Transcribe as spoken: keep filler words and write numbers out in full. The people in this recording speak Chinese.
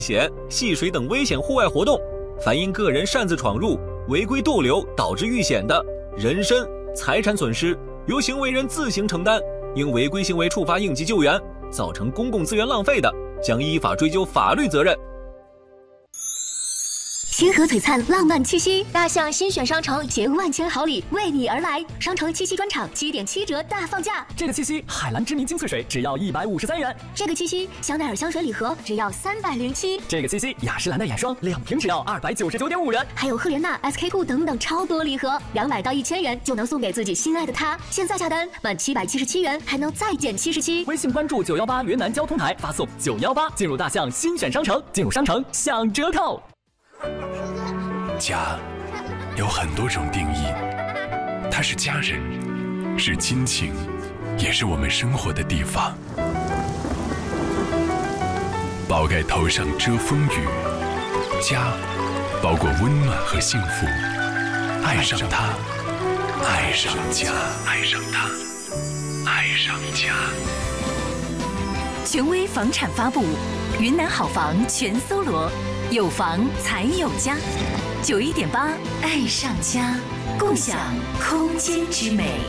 险、戏水等危险户外活动，凡因个人擅自闯入、违规逗留导致遇险的人身、财产损失，由行为人自行承担；因违规行为触发应急救援，造成公共资源浪费的，将依法追究法律责任。 星河璀璨，浪漫七夕，大象新选商城携万千好礼为你而来。商城七夕专场七点七折大放价。 这个七夕，海蓝之谜精粹水只要一百五十三元。 这个七夕，香奈儿香水礼盒只要三百零七。 这个七夕，雅诗兰黛眼霜两瓶只要二百九十九点五元。 还有赫莲娜、S K two 等等超多礼盒，两百到一千元就能送给自己心爱的他。现在下单满七百七十七元还能再减七十七。 微信关注九幺八云南交通台，发送九幺八进入大象新选商城，进入商城享折扣。 家有很多种定义，它是家人，是亲情，也是我们生活的地方。宝盖头上遮风雨，家包括温暖和幸福。爱上它，爱上家，爱上它，爱上家。 权威房产发布，云南好房全搜罗，有房才有家。九一点八，爱上家，共享空间之美。